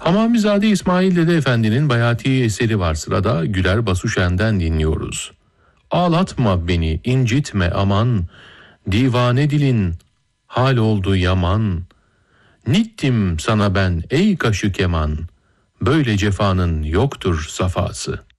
Hamamizade İsmail Dede Efendi'nin bayati eseri var sırada. Güler Basuşen'den dinliyoruz. Ağlatma beni, incitme aman, divane dilin hal oldu yaman. Nittim sana ben ey kaşı keman, böyle cefanın yoktur safası.